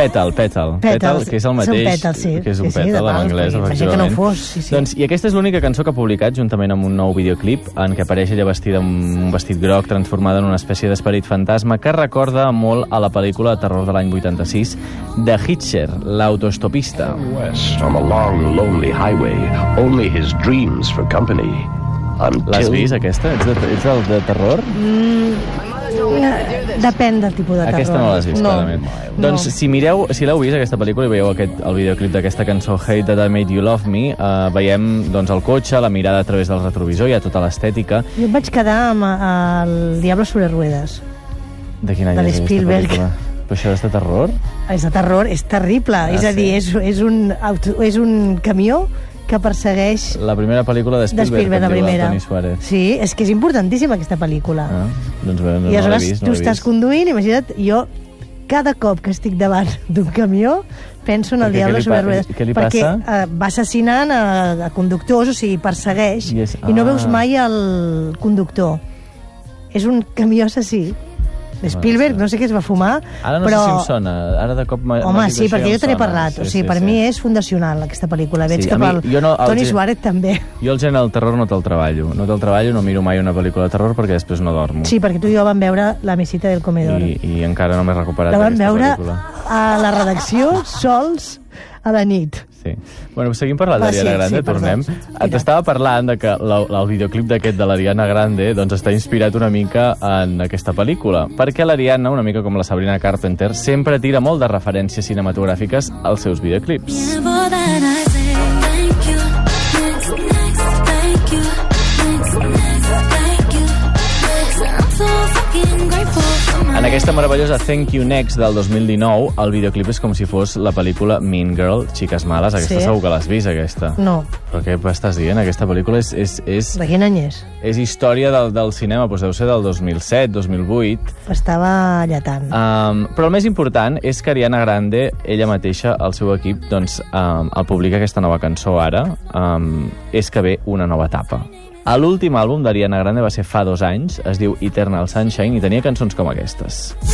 Petal, que és el mateix. Petal, sí. Que és un Petal en anglès, efectivament. Que no fos, sí. Doncs, i aquesta és l'única cançó que ha publicat, juntament amb un nou videoclip, en què apareix ella vestida amb un vestit groc transformada en una espècie d'esperit fantasma que recorda molt a la pel·lícula de terror de l'any 86 de Hitcher, l'autoestopista. West on a long, lonely highway, only his dreams for company. L'has vist, aquesta? Ets del de terror? Depèn del tipus de terror. Aquesta no l'has vist, clarament. Doncs si l'heu vist, aquesta pel·lícula, i veieu el videoclip d'aquesta cançó Hate That I Made You Love Me, veiem el cotxe, la mirada a través del retrovisor, hi ha tota l'estètica. Jo em vaig quedar amb el Diablo sobre ruedas. De quin any de és aquesta Spielberg. pel·lícula? Però això és de terror? És de terror, és terrible. És a dir, és un camió que persegueix... La primera pel·lícula de Spielberg, la primera. Toni Suárez. Sí, és que és importantíssima aquesta pel·lícula. Doncs bé, no I l'he vist. tu estàs conduint, imagina't, jo cada cop que estic davant d'un camió penso en el Diablo sobre ruedas. Què li passa? Perquè va assassinant a conductors, o sigui, persegueix, i no veus mai el conductor. És un camió assassí. Spielberg, no sé què es va fumar, ara no però... sé si em sona, ara de cop... Home, sí, perquè jo te n'he parlat. O sigui, per mi és fundacional, aquesta pel·lícula. Veig que pel Toni Suárez també. Jo el gent del terror no te'l treballo. No miro mai una pel·lícula de terror perquè després no dormo. Sí, perquè tu i jo vam veure La mesita del comedor. I encara no m'he recuperat d'aquesta pel·lícula. La vam veure a la redacció, sols, a la nit. Sí. Bueno, seguim parlant d'Ariana Grande, tornem. T'estava parlant de que el videoclip d'aquest de l'Ariana Grande doncs està inspirat una mica en aquesta pel·lícula, perquè l'Ariana, una mica com la Sabrina Carpenter, sempre tira molt de referències cinematogràfiques als seus videoclips. En aquesta meravellosa Thank You Next del 2019, el videoclip és com si fos la pel·lícula Mean Girl, Xiques Males. Aquesta segur que l'has vist, aquesta. No. Però què estàs dient? Aquesta pel·lícula és... De quin any és? És història del cinema, doncs deu ser del 2007, 2008. Estava lletant. Però el més important és que Ariana Grande, ella mateixa, el seu equip, doncs, al publicar aquesta nova cançó ara, és que ve una nova etapa. L'últim àlbum d'Ariana Grande va ser fa 2 anys, es diu Eternal Sunshine, i tenia cançons com aquestes.